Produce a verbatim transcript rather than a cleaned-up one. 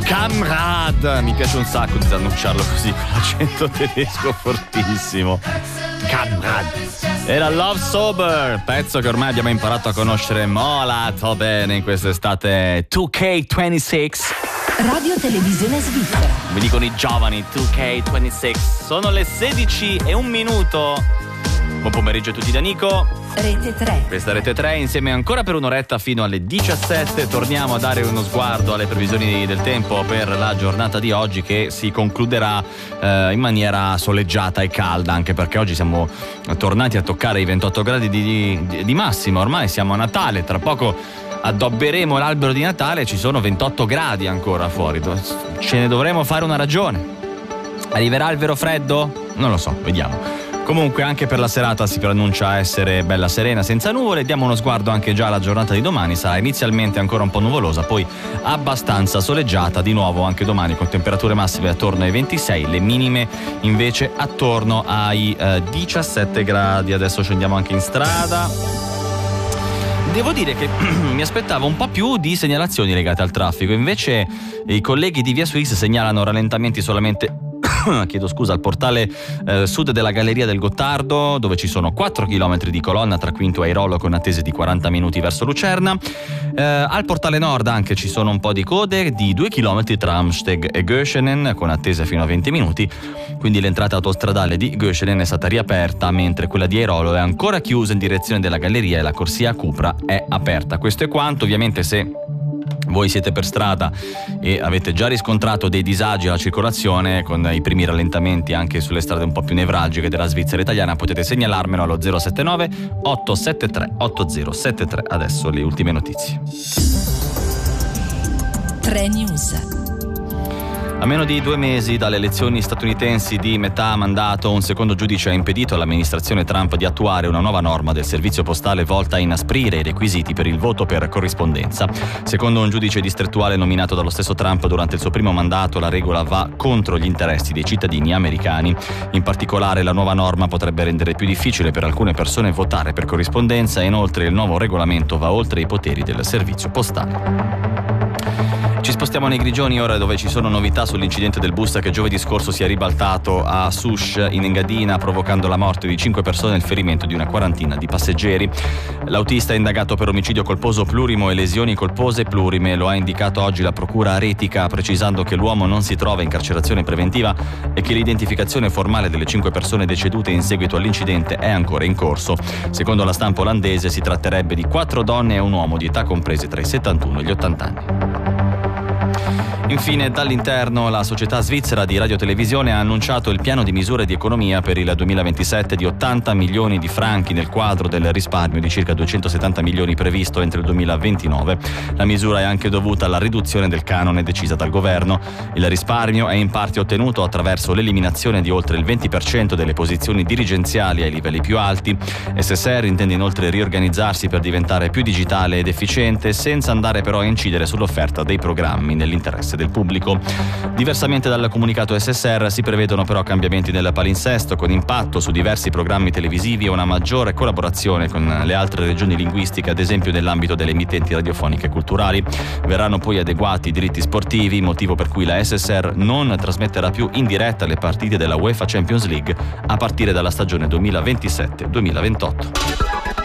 Kamrad, mi piace un sacco di annunciarlo così con l'accento tedesco fortissimo. Kamrad. Era Love Sober, pezzo che ormai abbiamo imparato a conoscere molto bene in quest'estate. due K ventisei. Radio Televisione Svizzera. Mi dicono i giovani, due K ventisei. Sono le sedici e un minuto. Buon pomeriggio a tutti da Nico. Rete tre. Questa è Rete tre, insieme ancora per un'oretta fino alle diciassette. Torniamo a dare uno sguardo alle previsioni del tempo per la giornata di oggi, che si concluderà eh, in maniera soleggiata e calda, anche perché oggi siamo tornati a toccare i ventotto gradi di, di, di massima. Ormai siamo a Natale, tra poco addobberemo l'albero di Natale e ci sono ventotto gradi ancora fuori. Ce ne dovremo fare una ragione. Arriverà il vero freddo? Non lo so, vediamo. Comunque anche per la serata si preannuncia essere bella serena, senza nuvole. Diamo uno sguardo anche già alla giornata di domani. Sarà inizialmente ancora un po' nuvolosa, poi abbastanza soleggiata di nuovo anche domani, con temperature massime attorno ai ventisei, le minime invece attorno ai eh, diciassette gradi. Adesso scendiamo anche in strada. Devo dire che mi aspettavo un po' più di segnalazioni legate al traffico, invece i colleghi di Via Suisse segnalano rallentamenti solamente chiedo scusa, al portale eh, sud della Galleria del Gottardo, dove ci sono quattro chilometri di colonna tra Quinto e Airolo, con attese di quaranta minuti verso Lucerna. Eh, al portale nord anche ci sono un po' di code di due chilometri tra Amsteg e Göschenen, con attese fino a venti minuti. Quindi l'entrata autostradale di Göschenen è stata riaperta, mentre quella di Airolo è ancora chiusa in direzione della Galleria, e la corsia Cupra è aperta. Questo è quanto. Ovviamente, se voi siete per strada e avete già riscontrato dei disagi alla circolazione, con i primi rallentamenti anche sulle strade un po' più nevralgiche della Svizzera italiana, potete segnalarmelo allo zero sette nove otto sette tre otto zero sette tre. Adesso le ultime notizie. tre News. A meno di due mesi dalle elezioni statunitensi di metà mandato, un secondo giudice ha impedito all'amministrazione Trump di attuare una nuova norma del servizio postale volta a inasprire i requisiti per il voto per corrispondenza. Secondo un giudice distrettuale nominato dallo stesso Trump durante il suo primo mandato, la regola va contro gli interessi dei cittadini americani. In particolare, la nuova norma potrebbe rendere più difficile per alcune persone votare per corrispondenza, e inoltre il nuovo regolamento va oltre i poteri del servizio postale. Ci spostiamo nei Grigioni ora, dove ci sono novità sull'incidente del bus che giovedì scorso si è ribaltato a Sush in Engadina, provocando la morte di cinque persone e il ferimento di una quarantina di passeggeri. L'autista è indagato per omicidio colposo plurimo e lesioni colpose plurime. Lo ha indicato oggi la procura aretica, precisando che l'uomo non si trova in carcerazione preventiva e che l'identificazione formale delle cinque persone decedute in seguito all'incidente è ancora in corso. Secondo la stampa olandese si tratterebbe di quattro donne e un uomo di età comprese tra i settantuno e gli ottanta anni. Infine, dall'interno, la società svizzera di radiotelevisione ha annunciato il piano di misure di economia per il duemilaventisette di ottanta milioni di franchi, nel quadro del risparmio di circa duecentosettanta milioni previsto entro il duemilaventinove. La misura è anche dovuta alla riduzione del canone decisa dal governo. Il risparmio è in parte ottenuto attraverso l'eliminazione di oltre il venti per cento delle posizioni dirigenziali ai livelli più alti. S S R intende inoltre riorganizzarsi per diventare più digitale ed efficiente, senza andare però a incidere sull'offerta dei programmi nell'interesse del pubblico. Diversamente dal comunicato S S R, si prevedono però cambiamenti nel palinsesto, con impatto su diversi programmi televisivi e una maggiore collaborazione con le altre regioni linguistiche, ad esempio nell'ambito delle emittenti radiofoniche e culturali. Verranno poi adeguati i diritti sportivi, motivo per cui la S S R non trasmetterà più in diretta le partite della UEFA Champions League a partire dalla stagione duemilaventisette duemilaventotto.